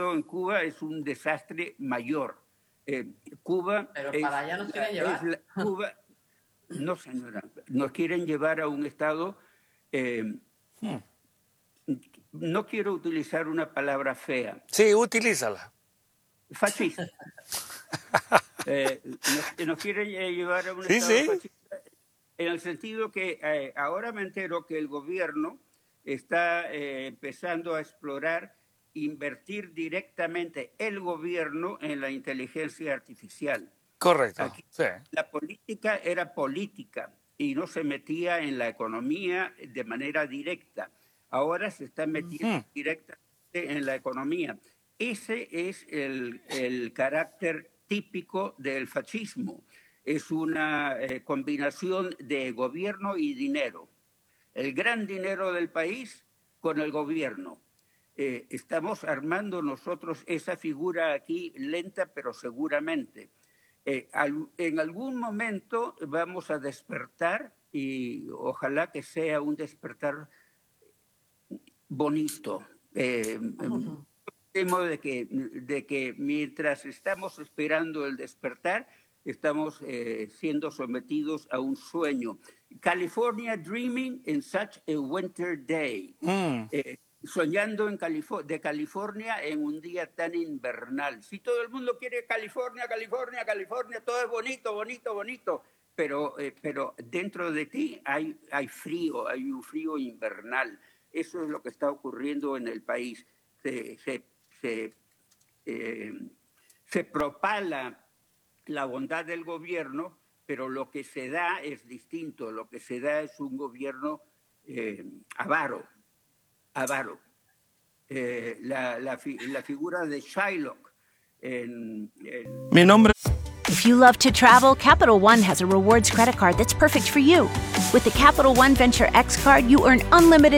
ocurriendo en Cuba es un desastre mayor. Cuba Pero para allá nos quieren llevar. Cuba, no señora, nos quieren llevar a un estado, no quiero utilizar una palabra fea. Sí, utilízala. Fascista. Nos quieren llevar a un estado fascista, en el sentido que ahora me entero que el gobierno está empezando a explorar invertir directamente el gobierno en la inteligencia artificial. Correcto. Aquí, sí. La política era política y no se metía en la economía de manera directa. Ahora se está metiendo directamente en la economía. Ese es el carácter típico del fascismo. Es una combinación de gobierno y dinero. El gran dinero del país con el gobierno. Estamos armando nosotros esa figura aquí lenta, pero seguramente. En algún momento vamos a despertar y ojalá que sea un despertar bonito. Temo de que mientras estamos esperando el despertar, estamos siendo sometidos a un sueño. California dreaming in such a winter day. Soñando de California en un día tan invernal. Si todo el mundo quiere California, California, California, todo es bonito, bonito, bonito, pero dentro de ti hay frío, hay un frío invernal. Eso es lo que está ocurriendo en el país. Se propala la bondad del gobierno, pero lo que se da es distinto. Lo que se da es un gobierno avaro. La figura de Shylock Mi nombre. If you love to travel, Capital One has a rewards credit card that's perfect for you. With the Capital One Venture X card, you earn unlimited